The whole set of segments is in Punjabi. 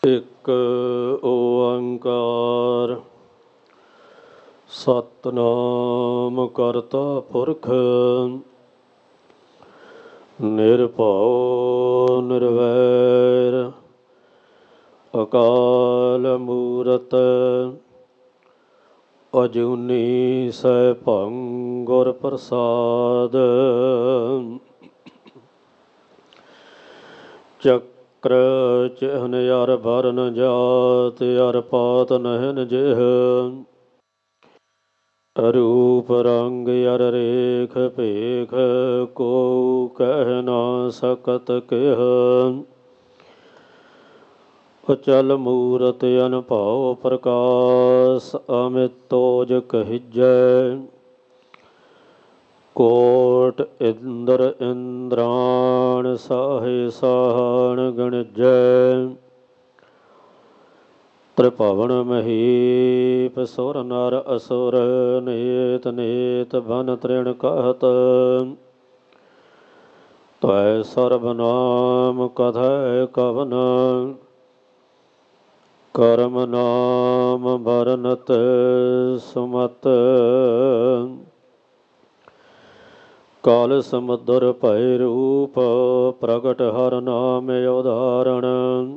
ਇੱਕ ਓੰਕਾਰ ਸਤਿਨਾਮ ਕਰਤਾ ਪੁਰਖ ਨਿਰਭਉ ਨਿਰਵੈਰ ਅਕਾਲ ਮੂਰਤ ਅਜੂਨੀ ਸੈਭੰ ਗੁਰ ਪ੍ਰਸਾਦ ਚੱਕਰ ਚਿਹਨ ਅਰ ਵਰਨ ਜਾਤ ਅਰ ਪਾਤ ਨਹਿਨ ਜਿਹ ਰੂਪ ਰੰਗ ਅਰ ਰੇਖ ਭੇਖ ਕੋ ਕਹਿ ਨਾ ਸਕਤ ਕਿਹ ਅਚਲ ਮੂਰਤ ਅਨਭਉ ਪ੍ਰਕਾਸ ਅਮਿਤੋਜ ਕਹਿਜੈ ਕੋਟ ਇੰਦਰ ਇੰਦਰਾਣ ਸਾਹੇ ਸਾਹਣ ਗਣਜੈ ਤ੍ਰਿਭਵਨ ਮਹੀਪ ਸੁਰ ਨਰ ਅਸੁਰ ਨੇਤ ਨੇਤ ਬਨ ਤ੍ਰਿਣ ਕਹਿਤ ਤੈ ਸਰਬ ਨਾਮ ਕਥੈ ਕਵਨ ਕਰਮ ਨਾਮ ਬਰਨਤ ਸੁਮਤ ਕਾਲ ਸਮੁਦਰ ਭੈ ਰੂਪ ਪ੍ਰਗਟ ਹਰ ਨਾਮ ਉਦਾਹਰਣ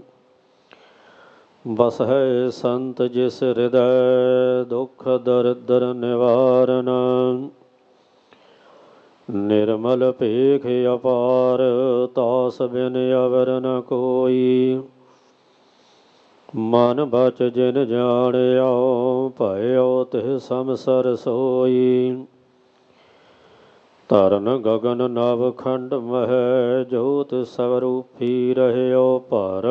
ਬਸ ਹੈ ਸੰਤ ਜਿਸ ਹਿਰਦੈ ਦੁਖ ਦਰਿਦਰ ਨਿਵਾਰਨ ਨਿਰਮਲ ਭੇਖ ਅਪਾਰ ਤਾਸ ਬਿਨ ਅਵਰ ਨ ਕੋਈ ਮਨ ਬਚ ਜਿਨ ਜਾਣਿਓ ਭਇਓ ਤਿਹ ਸਮਸਰ ਸੋਈ ਧਰਨ ਗਗਨ ਨਵ ਖੰਡ ਮਹਿ ਜੋਤ ਸਵਰੂਪੀ ਰਹਿਓ ਭਰ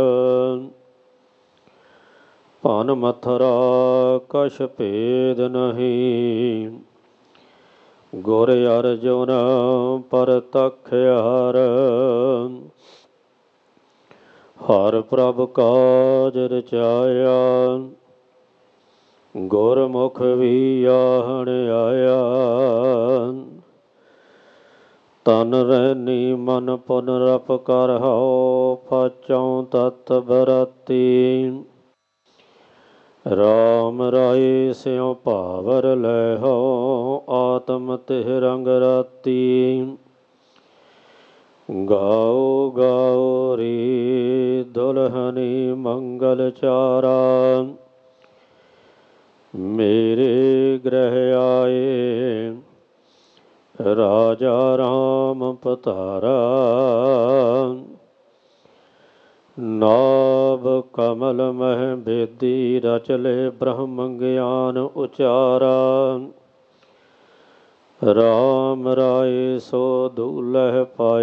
ਭਨ ਮਥਰਾ ਕਛ ਭੇਦ ਨਹੀਂ ਗੁਰ ਅਰਜੁਨ ਪਰਤਖ ਹਰ ਹਰ ਪ੍ਰਭ ਕਾਜ ਰਚਾਇਆ ਗੁਰਮੁਖ ਵੀ ਆਹਣ ਆਇਆ ਤਨ ਰਹਿਨੀ ਮਨ ਪੁਨਰਪ ਕਰ ਹਉ ਪਾਚਉ ਤਤ ਬਰਾਤੀ ਰਾਮ ਰਾਏ ਸਿਉ ਭਾਵਰ ਲੈ ਹਉ ਆਤਮ ਤਿਹ ਰੰਗ ਰਾਤੀ ਗਾਓ ਗਾਓ ਰੀ ਦੁਲਹਨੀ ਮੰਗਲ ਚਾਰਾ ਮੇਰੇ ਗ੍ਰਹਿ ਆਏ ਰਾਜਾ ਰਾਮ ਪਤਾਰਾ ਨਾਭ ਕਮਲ ਮਹਿ ਬੇਦੀ ਰਚ ਲੈ ਬ੍ਰਹਮ ਗਿਆਨ ਉਚਾਰਾ ਰਾਮ ਰਾਏ ਸੋ ਦੂਲਹ ਪਾਏ